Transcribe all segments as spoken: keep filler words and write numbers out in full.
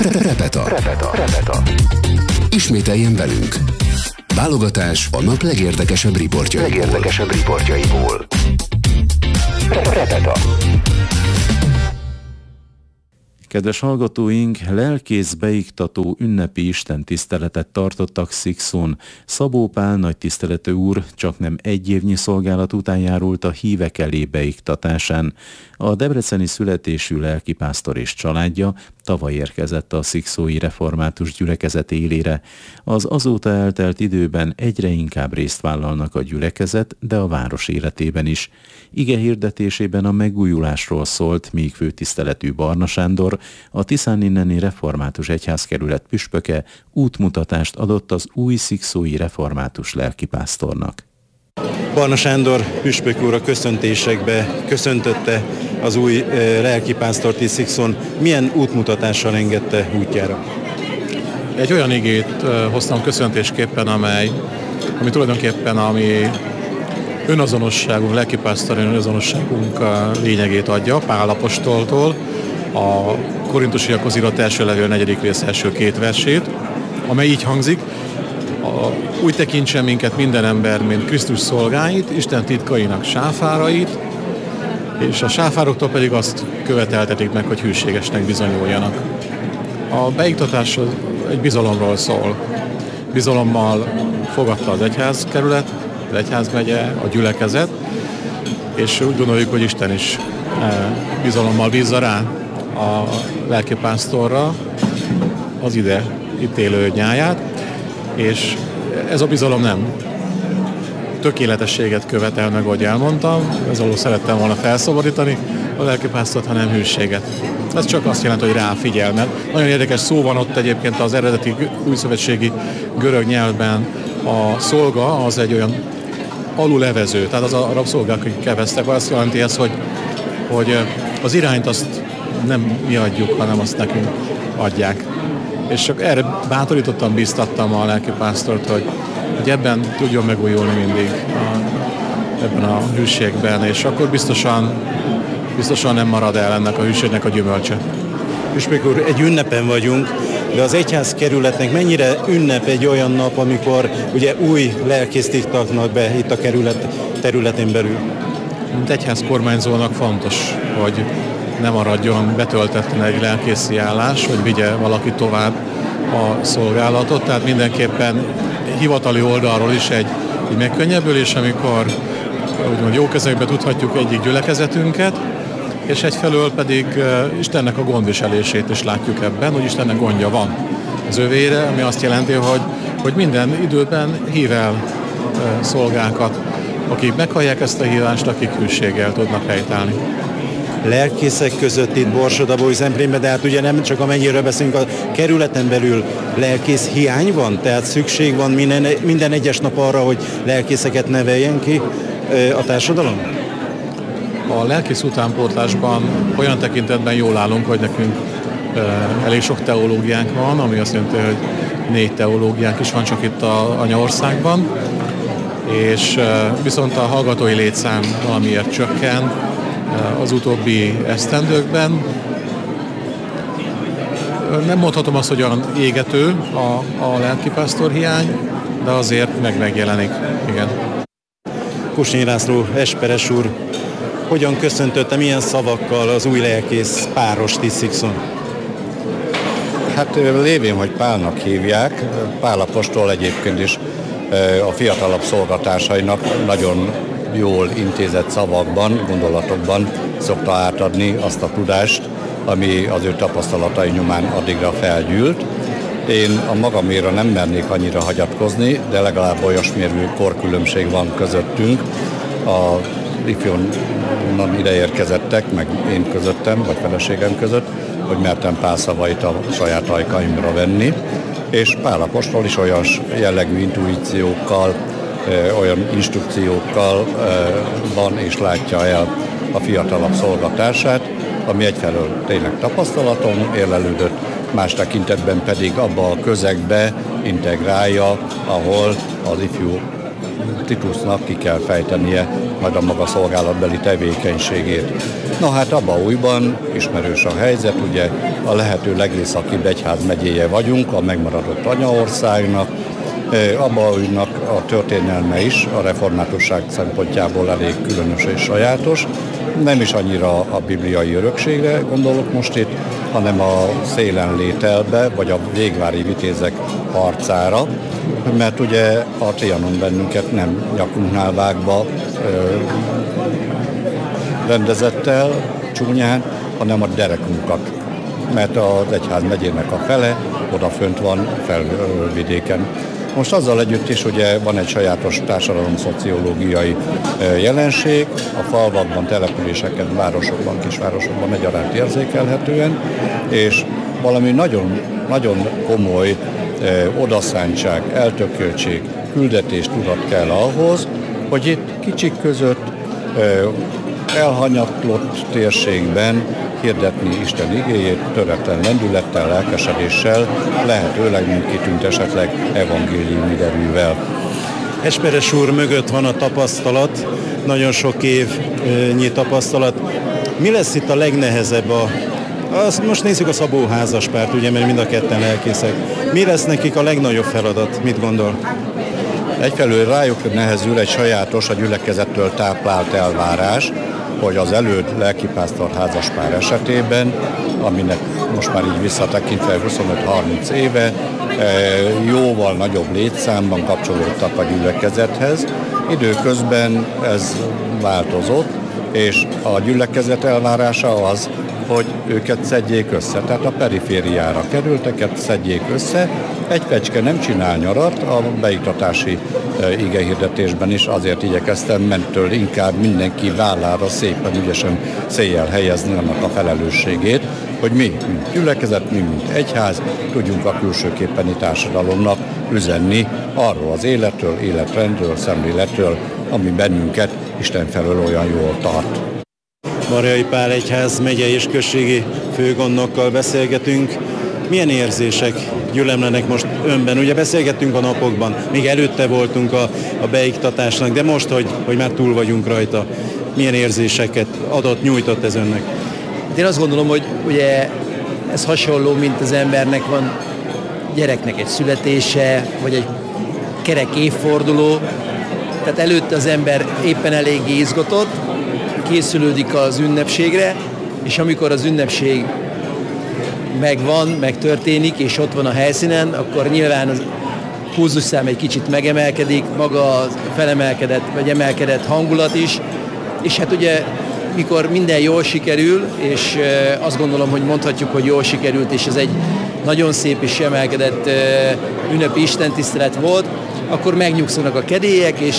Repeta. Repeta. Repeta. Ismételjen velünk. Válogatás a nap legérdekesebb riportjaiból. Legérdekesebb riportjaiból. Repeta. Kedves hallgatóink, lelkész beiktató ünnepi istentiszteletet tartottak Szikszón. Szabó Pál nagytiszteletű úr csaknem egy évnyi szolgálat után járult a hívek elé beiktatásán. A debreceni születésű lelkipásztor és családja tavaly érkezett a szikszói református gyülekezet élére. Az azóta eltelt időben egyre inkább részt vállalnak a gyülekezet, de a város életében is. Ige hirdetésében a megújulásról szólt, míg főtiszteletű Barna Sándor, a Tiszáninneni református egyházkerület püspöke útmutatást adott az új szikszói református lelkipásztornak. Barna Sándor püspök úr a köszöntésekbe köszöntötte az új lelkipásztort is Szikszón. Milyen útmutatással engedte útjára? Egy olyan igét hoztam köszöntésképpen, amely, ami tulajdonképpen a mi önazonosságunk, lelkipásztori önazonosságunk lényegét adja, Pál apostoltól, a Korintusiakhoz írott első levél negyedik rész első két versét, amely így hangzik: a, úgy tekintsen minket minden ember, mint Krisztus szolgáit, Isten titkainak sáfárait, és a sáfároktól pedig azt követeltetik meg, hogy hűségesnek bizonyuljanak. A beiktatás egy bizalomról szól. Bizalommal fogadta az egyházkerület, az egyházmegye, a gyülekezet, és úgy gondoljuk, hogy Isten is bizalommal bízza rá a lelkipásztorra az ide itt élő nyáját, és ez a bizalom nem tökéletességet követel meg, ahogy elmondtam, ez alól szerettem volna felszabadítani a lelkipásztort, hanem hűséget. Ez csak azt jelenti, hogy ráfigyel, mert nagyon érdekes szó van ott egyébként az eredeti újszövetségi görög nyelvben. A szolga az egy olyan alulevező, tehát az a rabszolgák, akik keveztek, azt jelenti ez, hogy, hogy az irányt azt nem mi adjuk, hanem azt nekünk adják. És csak erre bátorítottam, bíztattam a lelkipásztort, hogy, hogy ebben tudjon megújulni mindig, a, ebben a hűségben, és akkor biztosan, biztosan nem marad el ennek a hűségnek a gyümölcse. Püspök úr, egy ünnepen vagyunk, de az egyházkerületnek mennyire ünnep egy olyan nap, amikor ugye új lelkészt iktatnak be itt a kerület területén belül? Mint egyház kormányzónak fontos, hogy ne maradjon betöltetlen egy lelkészi állás, hogy vigye valaki tovább a szolgálatot, tehát mindenképpen hivatali oldalról is egy, egy megkönnyebbülés, amikor úgymond jó kezekbe tudhatjuk egyik gyülekezetünket, és egyfelől pedig Istennek a gondviselését is látjuk ebben, hogy Istennek gondja van az övére, ami azt jelenti, hogy, hogy minden időben hív el szolgákat, akik meghallják ezt a hívást, akik hűséggel tudnak helytállni. Lelkészek között itt Borsod-Abaúj-Zemplénben, de hát ugye nem csak amennyiről beszélünk, a kerületen belül lelkész hiány van, tehát szükség van minden, minden egyes nap arra, hogy lelkészeket neveljen ki a társadalom? A lelkész utánpótlásban olyan tekintetben jól állunk, hogy nekünk elég sok teológiánk van, ami azt jelenti, hogy négy teológiánk is van csak itt a anyaországban, és viszont a hallgatói létszám valamiért csökken az utóbbi esztendőkben. Nem mondhatom azt, hogy olyan égető a, a lelkipásztor hiány, de azért meg megjelenik, igen. Kusnyi László esperes úr, hogyan köszöntötte, milyen szavakkal az új lelkész párost is Szikszón? Hát lévén, hogy Pálnak hívják, Pál apostol egyébként is a fiatalabb szolgatársainak nagyon jól intézett szavakban, gondolatokban szokta átadni azt a tudást, ami az ő tapasztalatai nyomán addigra felgyűlt. Én a magaméra nem mernék annyira hagyatkozni, de legalább olyasmérvű korkülönbség van közöttünk. A ifjonnan ide érkezettek, meg én közöttem, vagy feleségem között, hogy mertem Pál szavait a saját ajkaimra venni, és Pál apostol is olyan jellegű intuíciókkal, olyan instrukciókkal van és látja el a fiatalabb szolgatársát, ami egyfelől tényleg tapasztalaton érlelődött, más tekintetben pedig abba a közegbe integrálja, ahol az ifjú Titusnak ki kell fejtenie majd a maga szolgálatbeli tevékenységét. Na hát Abaújban ismerős a helyzet, ugye a lehető legészakibb egyházmegyéje vagyunk, a megmaradott anyaországnak. Abaújnak a történelme is a reformátusság szempontjából elég különös és sajátos. Nem is annyira a bibliai örökségre gondolok most itt, hanem a szélen lételbe, vagy a végvári vitézek harcára, mert ugye a Trianon bennünket nem nyakunknál vágva ö, rendezett el csúnyán, hanem a derekunkat, mert az egyház megyének a fele odafönt van felvidéken. Most azzal együtt is ugye van egy sajátos társadalomszociológiai jelenség, a falvakban, településeken, városokban, kisvárosokban egyaránt érzékelhetően, és valami nagyon, nagyon komoly eh, odaszántság, eltököltség, küldetés tudat kell ahhoz, hogy itt kicsik között eh, elhanyatlott térségben hirdetni Isten igéjét töretlen lendülettel, lelkesedéssel, lehetőleg mint kitűnt esetleg evangéliumi derűvel. Esperes úr mögött van a tapasztalat, nagyon sok évnyi tapasztalat. Mi lesz itt a legnehezebb? A, az, most nézzük a Szabó házaspárt, ugye, mert mind a ketten lelkészek. Mi lesz nekik a legnagyobb feladat? Mit gondol? Egyfelől rájuk nehezül egy sajátos, a gyülekezettől táplált elvárás, hogy az előd lelkipásztor házaspár esetében, aminek most már így visszatekintve huszonöt-harminc éve, jóval nagyobb létszámban kapcsolódtak a gyülekezethez. Időközben ez változott, és a gyülekezet elvárása az, hogy őket szedjék össze, tehát a perifériára kerülteket szedjék össze. Egy fecske nem csinál nyarat, a beiktatási igehirdetésben is azért igyekeztem mentől inkább mindenki vállára szépen ügyesen széjjel helyezni annak a felelősségét, hogy mi, mint gyülekezet, mi, mint egyház, tudjunk a külsőképpeni társadalomnak üzenni arról az életről, életrendről, szemléletről, ami bennünket Isten felől olyan jól tart. Marjai Pál egyház megyei és községi főgondnokkal beszélgetünk. Milyen érzések gyülemlenek most önben? Ugye beszélgettünk a napokban, még előtte voltunk a, a beiktatásnak, de most, hogy, hogy már túl vagyunk rajta, milyen érzéseket adott, nyújtott ez önnek? Én azt gondolom, hogy ugye ez hasonló, mint az embernek van gyereknek egy születése, vagy egy kerek évforduló, tehát előtte az ember éppen eléggé izgatott, készülődik az ünnepségre, és amikor az ünnepség megvan, megtörténik, és ott van a helyszínen, akkor nyilván az pulzusszám egy kicsit megemelkedik, maga a felemelkedett, vagy emelkedett hangulat is, és hát ugye mikor minden jól sikerül, és azt gondolom, hogy mondhatjuk, hogy jól sikerült, és ez egy nagyon szép és emelkedett ünnepi istentisztelet volt, akkor megnyugszanak a kedélyek, és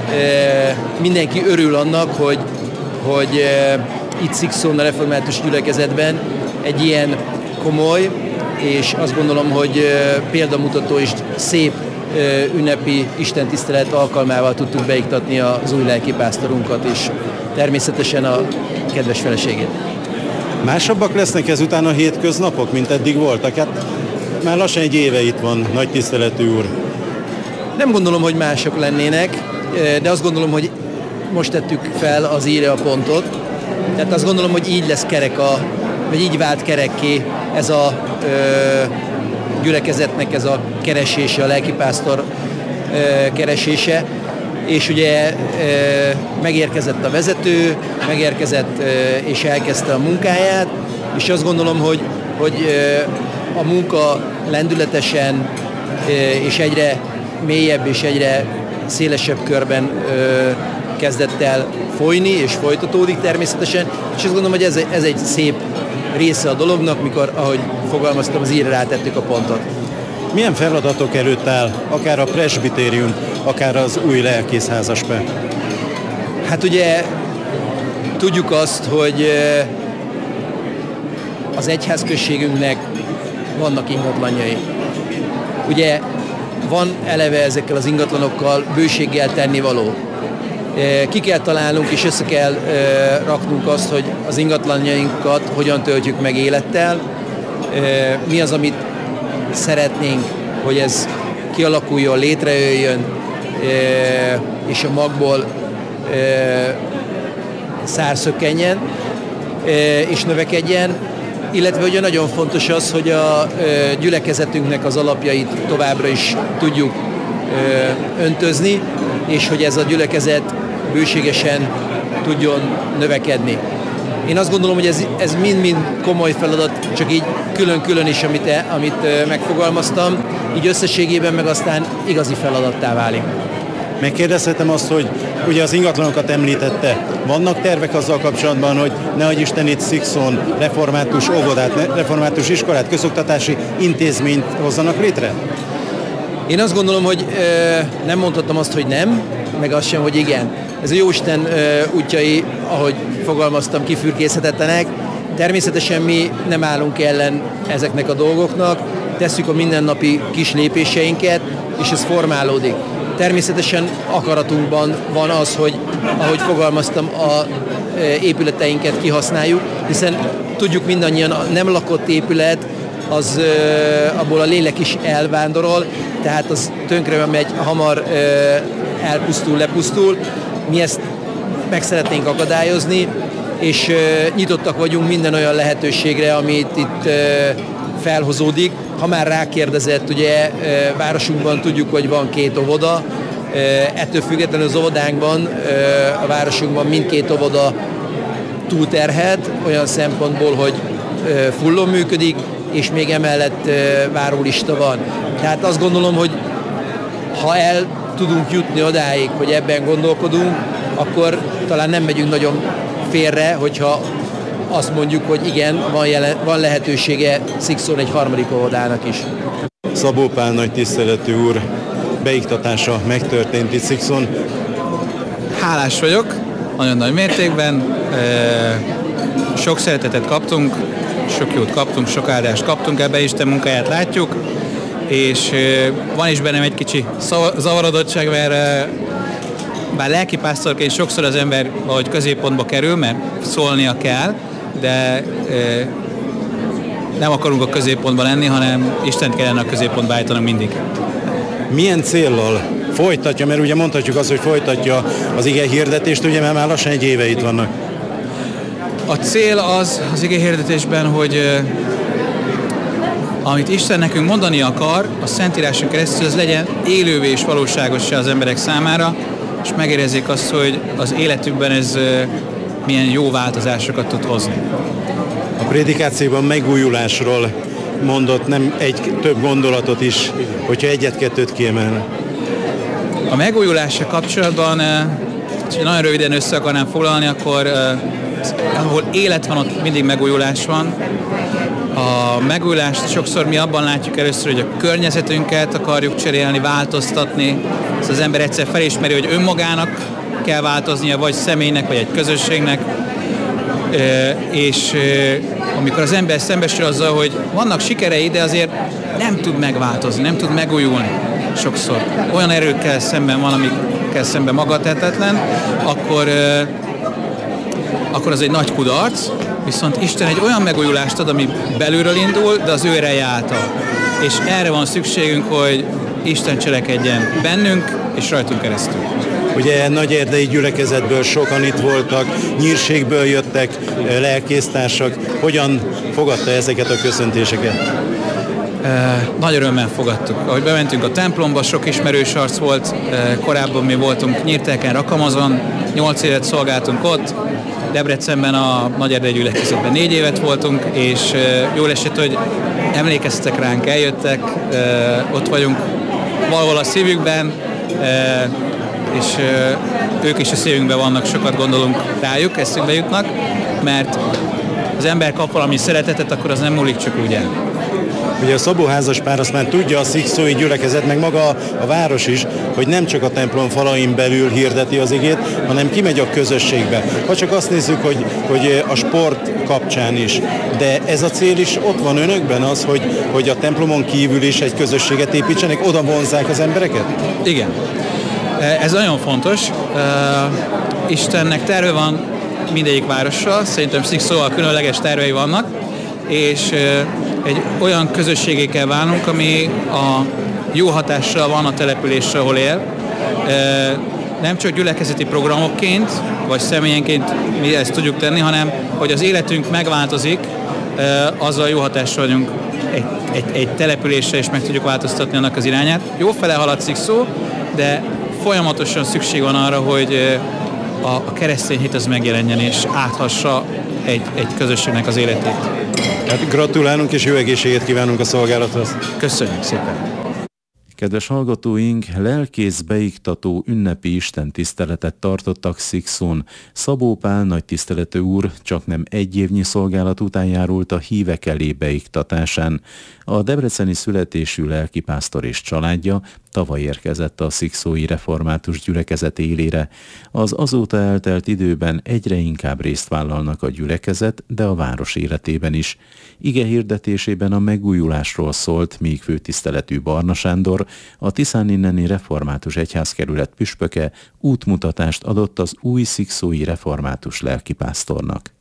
mindenki örül annak, hogy, hogy itt Szikszón a református gyülekezetben egy ilyen komoly, és azt gondolom, hogy példamutató és szép ünnepi istentisztelet alkalmával tudtuk beiktatni az új lelkipásztorunkat, és természetesen a kedves feleségét. Másabbak lesznek ezután a hétköznapok, mint eddig voltak? Hát már lassan egy éve itt van, nagy tiszteletű úr. Nem gondolom, hogy mások lennének, de azt gondolom, hogy most tettük fel az íre a pontot. Tehát azt gondolom, hogy így lesz kerek a, vagy így vált kerekké ez a ö, gyülekezetnek ez a keresése, a lelkipásztor ö, keresése. És ugye ö, megérkezett a vezető, megérkezett ö, és elkezdte a munkáját, és azt gondolom, hogy, hogy ö, a munka lendületesen ö, és egyre mélyebb és egyre szélesebb körben ö, kezdett el folyni, és folytatódik természetesen, és azt gondolom, hogy ez, ez egy szép része a dolognak, mikor, ahogy fogalmaztam, az írra rátettük a pontot. Milyen feladatok előtt áll, akár a presbitérium, akár az új lelkészházaspár? Hát ugye tudjuk azt, hogy az egyházközségünknek vannak ingatlanjai. Ugye van eleve ezekkel az ingatlanokkal bőséggel tennivaló. Ki kell találnunk és össze kell raknunk azt, hogy az ingatlanjainkat hogyan töltjük meg élettel, mi az, amit szeretnénk, hogy ez kialakuljon, létrejöjjön, és a magból szárszökkenjen, és növekedjen. illetve ugye nagyon fontos az, hogy a gyülekezetünknek az alapjait továbbra is tudjuk öntözni, és hogy ez a gyülekezet bőségesen tudjon növekedni. Én azt gondolom, hogy ez, ez mind-mind komoly feladat, csak így külön-külön is, amit, amit megfogalmaztam, így összességében meg aztán igazi feladattá válik. Megkérdezhetem azt, hogy ugye az ingatlanokat említette, vannak tervek azzal kapcsolatban, hogy nehogy Isten itt Szikszón református óvodát, református iskolát, közoktatási intézményt hozzanak létre? Én azt gondolom, hogy ö, nem mondhatom azt, hogy nem, meg azt sem, hogy igen. Ez a Jóisten ö, útjai, ahogy fogalmaztam, kifürkészhetetlenek. Természetesen mi nem állunk ellen ezeknek a dolgoknak, tesszük a mindennapi kis lépéseinket, és ez formálódik. Természetesen akaratunkban van az, hogy ahogy fogalmaztam, a épületeinket kihasználjuk, hiszen tudjuk mindannyian, a nem lakott épület, az abból a lélek is elvándorol, tehát az tönkre megy, hamar elpusztul, lepusztul. Mi ezt meg szeretnénk akadályozni, és nyitottak vagyunk minden olyan lehetőségre, amit itt felhozódik. Ha már rákérdezett, ugye városunkban tudjuk, hogy van két óvoda, ettől függetlenül az óvodánkban, a városunkban mindkét óvoda túlterhelt, olyan szempontból, hogy fullon működik, és még emellett várólista van. Tehát azt gondolom, hogy ha el tudunk jutni odáig, hogy ebben gondolkodunk, akkor talán nem megyünk nagyon félre, hogyha azt mondjuk, hogy igen, van, jelen, van lehetősége Szikszón egy harmadik óvodának is. Szabó Pál nagy tiszteletű úr beiktatása megtörtént itt Szikszón. Hálás vagyok, nagyon nagy mértékben. Sok szeretetet kaptunk, sok jót kaptunk, sok áldást kaptunk, ebbe Isten munkáját látjuk, és van is bennem egy kicsi zavarodottság, mert bár lelkipásztorként sokszor az ember valahogy középpontba kerül, mert szólnia kell, de nem akarunk a középpontban lenni, hanem Istent kellene a középpontba állítanunk mindig. Milyen céllal folytatja, mert ugye mondhatjuk azt, hogy folytatja az ige hirdetést, ugye mert már lassan egy éve itt vannak. A cél az az ige hirdetésben, hogy amit Isten nekünk mondani akar, a Szentíráson keresztül az legyen élővé és valóságossá az emberek számára, és megérezzék azt, hogy az életükben ez milyen jó változásokat tud hozni. A prédikációban megújulásról mondott nem egy több gondolatot is, hogyha egyet-kettőt kiemelne. A megújulással kapcsolatban, ha nagyon röviden össze akarnám foglalni, akkor ahol élet van, ott mindig megújulás van. A megújulást sokszor mi abban látjuk először, hogy a környezetünket akarjuk cserélni, változtatni. Szóval az ember egyszer felismeri, hogy önmagának kell változnia, vagy személynek, vagy egy közösségnek. És amikor az ember szembesül azzal, hogy vannak sikerei, de azért nem tud megváltozni, nem tud megújulni sokszor. Olyan erőkkel szemben van, amikkel szemben magatehetetlen, akkor, akkor az egy nagy kudarc, viszont Isten egy olyan megújulást ad, ami belülről indul, de az ő ereje által. És erre van szükségünk, hogy Isten cselekedjen bennünk és rajtunk keresztül. Ugye Nagyerdei gyülekezetből sokan itt voltak, Nyírségből jöttek lelkésztársak. Hogyan fogadta ezeket a köszöntéseket? E, nagy örömmel fogadtuk. Ahogy bementünk a templomba, sok ismerős arc volt. E, korábban mi voltunk Nyírteken, Rakamazon, nyolc évet szolgáltunk ott. Debrecenben a Nagyerdei gyülekezetben négy évet voltunk, és e, jól esett, hogy emlékeztek ránk, eljöttek, e, ott vagyunk valahol a szívükben, e, és uh, ők is a szívünkben vannak, sokat gondolunk rájuk, eszünkbe jutnak, mert az ember kap valami szeretetet, akkor az nem múlik csak úgy el. Ugye a Szabó házaspár azt már tudja, a szikszói gyülekezet, meg maga a, a város is, hogy nem csak a templom falain belül hirdeti az igét, hanem kimegy a közösségbe. Ha csak azt nézzük, hogy, hogy a sport kapcsán is. De ez a cél is ott van önökben az, hogy, hogy a templomon kívül is egy közösséget építsenek, oda vonzzák az embereket? Igen. Ez nagyon fontos. Uh, Istennek terve van mindegyik várossal, szerintem Szikszóval különleges tervei vannak, és uh, egy olyan közösségé kell válnunk, ami a jó hatással van a településre, ahol él. Uh, nem csak gyülekezeti programokként, vagy személyenként mi ezt tudjuk tenni, hanem hogy az életünk megváltozik, azzal jó hatással vagyunk egy, egy, egy településre, és meg tudjuk változtatni annak az irányát. Jó fele halad Szikszó, de folyamatosan szükség van arra, hogy a, a keresztény hit az megjelenjen, és áthassa egy, egy közösségnek az életét. Hát gratulálunk, és jó egészséget kívánunk a szolgálathoz. Köszönjük szépen! Kedves hallgatóink, lelkész beiktató ünnepi istentiszteletet tartottak Szikszón. Szabó Pál nagytiszteletű úr csaknem egy évnyi szolgálat után járult a hívek elé beiktatásán. A debreceni születésű lelkipásztor és családja tavaly érkezett a szikszói református gyülekezet élére. Az azóta eltelt időben egyre inkább részt vállalnak a gyülekezet, de a város életében is. Ige hirdetésében a megújulásról szólt, míg főtiszteletű Barna Sándor, a Tiszáninneni református egyházkerület püspöke útmutatást adott az új szikszói református lelkipásztornak.